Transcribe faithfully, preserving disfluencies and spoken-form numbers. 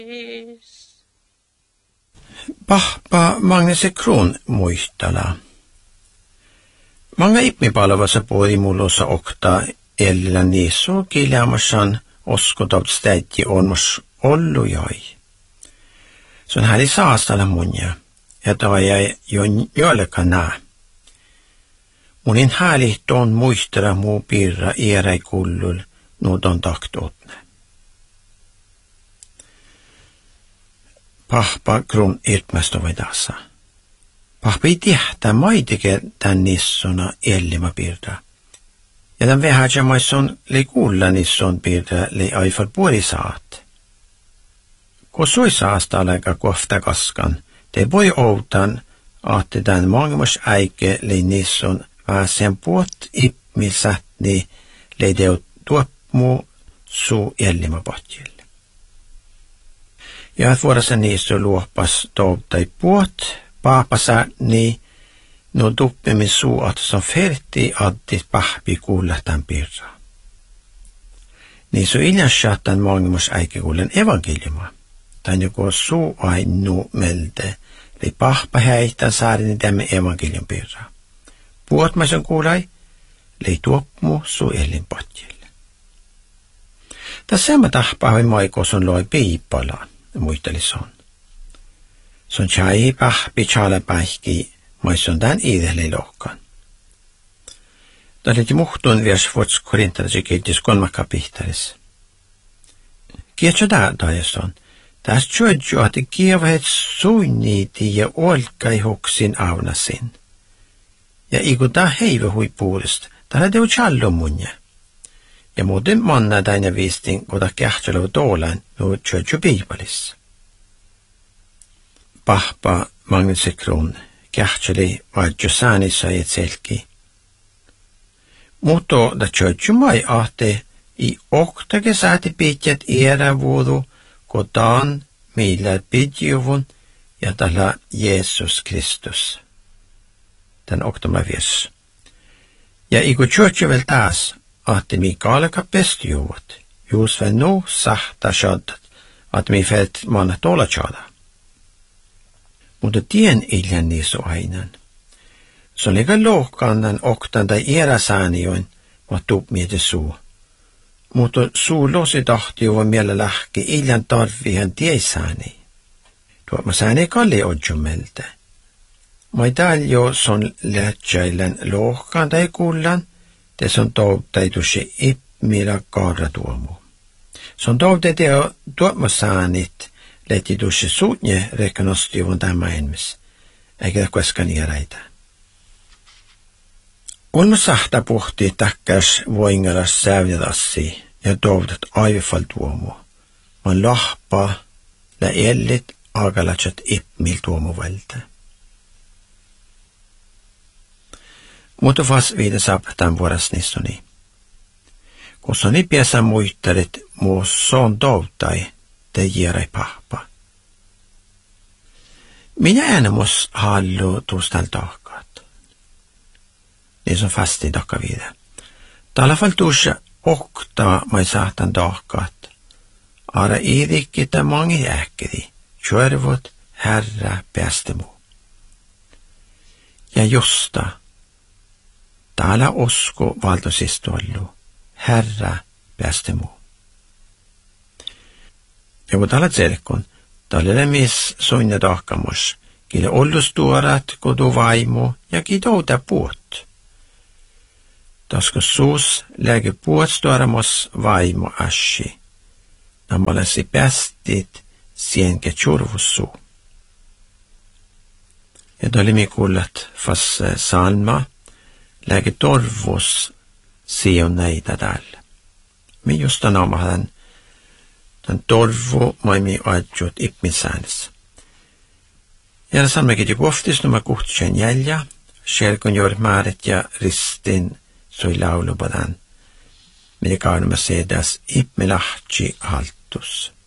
Pahpa Magnus Kron muistala. Manga ipmipalvassa puolimulossa oktaa ellillä niissä kiljaamassan oskotavt städji onmas ollu jai. Se on häli saastalla munja, ja toi jäi joillekaan nää. Munin häli ton muistella muu pirra ieräi kullul nuuton taktootne. Pahpa Kron irtmästä vaidassa. Pahpa ei tiedä maitike tän nissona ellimä pirra. Ja tämän vähäjä maisson lei kuulla nisson pirra lei aifal puoli saat. Kun soi saasta aika kohta kaskan, te voi outan, että tämän maailmas äike lei nisson väsen puot ipmisätni lei teut tuopmu suu ellimä potjille. Ja että vuodessa niissä luopas toutai puot, paapasa niin, no tuppimin suu, että se on ferti addit pahpi kuulla tämän pirraa. Niissä on iljansä tämän maailmas äikikuulen evankeliuma. Tämän joku suu ainu melde, eli pahpa häitä saarin tämän evankelium pirraa. Puotmaisen kuulai, lei tuopmu suu elin potjille. Tässä mä tahpaavin maikos on loi piippalaan. Muisteli son. Son chai pahpi chala pähki, mais on tän iideli lohkan. Tälliti muhtun vies vuots korintalaisi kiltis kolmakka pihtaris. Kietsä tää tajason. Täs tjödju, että kievahet suinniiti ja olkai hoksin avnasin. Ja iku tää heive hui puolesta, täällä teu challo munja. Ja muuten manna täinä viistin, kun kähtselöv toolan, nuo tjödju piipalissa. Pahpa Magnus Kron kähtseli vaidjo säänissa et selki. Mutta da tjödju mai ahte i oktake sääti pitjät era vuodu, kotaan millä pidjuvun ja tällä Jeesus Kristus. Tän oktamla vies. Ja iku tjödju vel taas, att mi kalka pestjuvut, just väl nu sahta shaddat, att mi fält manna tola chada. Mutta tien iljan niissä ainan. Se on liikaa lohkannan oktan tai eräsäänijoin, vaan tupmiete suu. Mutta suu losi tahti juva miellä lähki iljan tarvihan tiesääni. Tuo mä sääni kalli odjumelta. Mä ei täällä jo son lähtsäilän lohkan tai kullan, se on touttaitussi ipmillä kaara tuomu. Se on touttaitu jo tuomasaanit, lehtitussi suutne rekanostiuvun tämä enmis, eikä kueskaan iäräitä. Kun sahta puhti takkas voingalas sävnedassi ja touttat aivifal tuomu, man lahpa la ellit agalatsat ipmil tuomu vältä. Mutta vas viide saaptaan vuodas nissoni. Kun soni piässä muistelit, muu son toutai, te jierai pahpa. Minä äänemus hallu tuustal tahkat. Niin se on fasti takka viide. Täällä faltuussa oktaa mai saatan tahkat. Ara iirikkitä mangi äkkidi, tjörvot herra päästemu. Ja josta täällä osko valtosistuollu, herra päästemu. Ja kun täällä tselkon, täällä mies soinja tahkamus, kille ollustuorat, kodu vaimo ja kitouta puot. Tasko suus läge puotstuoramus vaimo ashi. Namalasi päästit sienke tjurvussu. Ja täällä mi kuulet fas salma, läge torvus siun näitä täällä. Mi just tämän omahan tämän torvu maimi adjut ipmisäännössä. Ja sammekin jo kohtis numma kuhtsen jäljä, selkon juuri määret ja ristin soi laulupadan, mikä on sedas ipmilahtsi haltus.